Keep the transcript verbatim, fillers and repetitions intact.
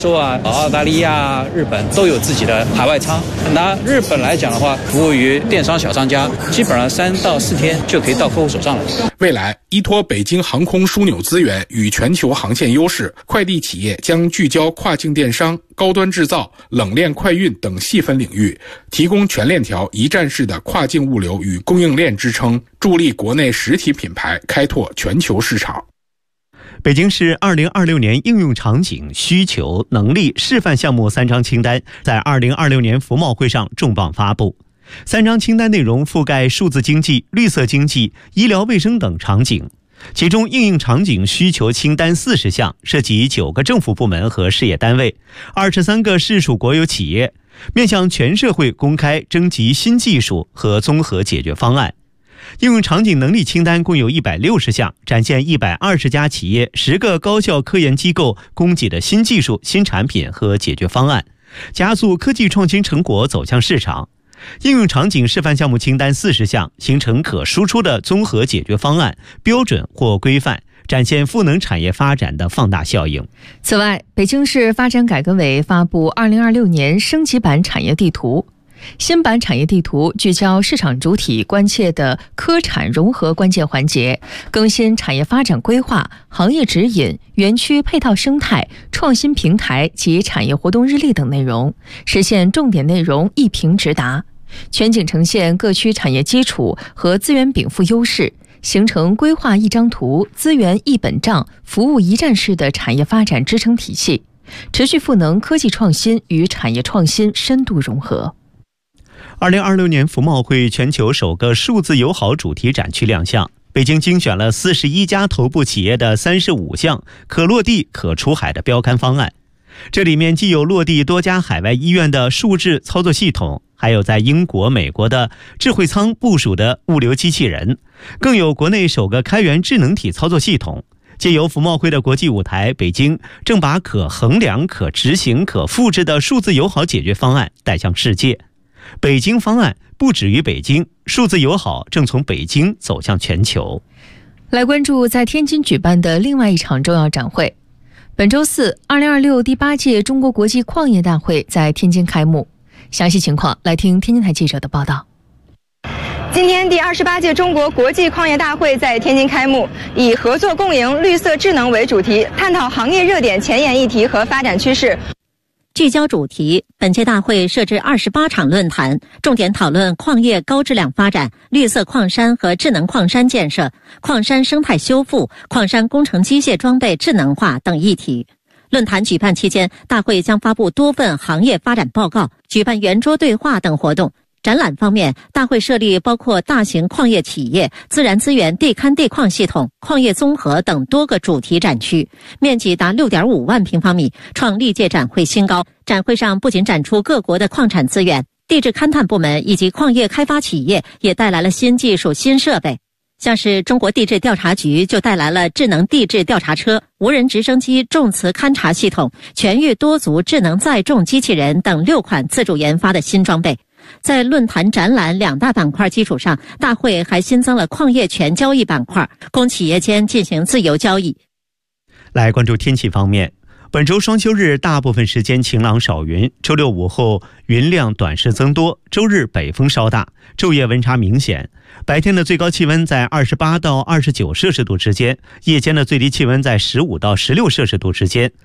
洲啊、澳大利亚、日本都有自己的海外仓。拿日本来讲的话，服务于电商小商家，基本上三到四天就可以到客户手上了。 未来，依托北京航空枢纽资源与全球航线优势，快递企业将聚焦跨境电商、高端制造、冷链快运等细分领域，提供全链条一站式的跨境物流与供应链支撑，助力国内实体品牌开拓全球市场。 北京市二零二六年应用场景、需求、能力示范项目三张清单在二零二六年服贸会上重磅发布。三张清单内容覆盖数字经济、绿色经济、医疗卫生等场景。其中应用场景需求清单四十项，涉及九个政府部门和事业单位，二十三个市属国有企业，面向全社会公开征集新技术和综合解决方案。应用场景能力清单共有一百六十项，展现一百二十家企业、十个高校科研机构供给的新技术、新产品和解决方案，加速科技创新成果走向市场。应用场景示范项目清单四十项，形成可输出的综合解决方案、标准或规范，展现赋能产业发展的放大效应。 此外，北京市发展改革委发布二零二六年升级版产业地图。新版产业地图聚焦市场主体关切的科产融合关键环节，更新产业发展规划、行业指引、园区配套生态、创新平台及产业活动日历等内容，实现重点内容一平直达，全景呈现各区产业基础和资源禀赋优势，形成规划一张图、资源一本账、服务一站式的产业发展支撑体系，持续赋能科技创新与产业创新深度融合。 二零二六年服贸会全球首个数字友好主题展区亮相，北京精选了四十一家头部企业的三十五项可落地可出海的标杆方案。这里面既有落地多家海外医院的数字操作系统，还有在英国、美国的智慧仓部署的物流机器人，更有国内首个开源智能体操作系统。借由服贸会的国际舞台，北京正把可衡量、可执行、可复制的数字友好解决方案带向世界。北京方案不止于北京，数字友好正从北京走向全球。 来关注在天津举办的另外一场重要展会。本周四，二零二六第八届中国国际矿业大会在天津开幕。详细情况来听天津台记者的报道。 今天第二十八届中国国际矿业大会在天津开幕，以合作共赢、绿色智能为主题，探讨行业热点前沿议题和发展趋势。 聚焦主题，本届大会设置二十八场论坛，重点讨论矿业高质量发展、绿色矿山和智能矿山建设、矿山生态修复、矿山工程机械装备智能化等议题。论坛举办期间，大会将发布多份行业发展报告，举办圆桌对话等活动。展览方面，大会设立包括大型矿业企业、自然资源地勘地矿系统、矿业综合等多个主题展区，面积达 六点五万平方米，创历届展会新高。展会上不仅展出各国的矿产资源，地质勘探部门以及矿业开发企业也带来了新技术、新设备。像是中国地质调查局就带来了智能地质调查车、无人直升机重磁勘察系统、全域多足智能载重机器人等六款自主研发的新装备。在论坛展览两大板块基础上，大会还新增了矿业权交易板块，供企业间进行自由交易。 来关注天气方面，本周双休日大部分时间晴朗少云，周六午后云量短时增多，周日北风稍大，昼夜温差明显。白天的最高气温在二十八到二十九摄氏度之间，夜间的最低气温在十五到十六摄氏度之间。